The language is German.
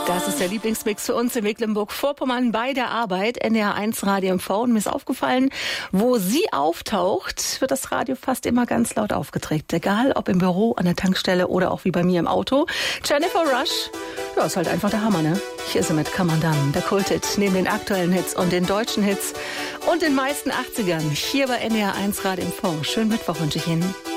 Das ist der Lieblingsmix für uns in Mecklenburg-Vorpommern bei der Arbeit. NDR1 Radio MV. Und mir ist aufgefallen, wo sie auftaucht, wird das Radio fast immer ganz laut aufgedreht. Egal, ob im Büro, an der Tankstelle oder auch wie bei mir im Auto. Jennifer Rush, ja, ist halt einfach der Hammer, ne? Hier ist sie mit Come On Down, der Kulthit, neben den aktuellen Hits und den deutschen Hits und den meisten 80ern. Hier bei NDR1 Radio MV. Schönen Mittwoch wünsche ich Ihnen.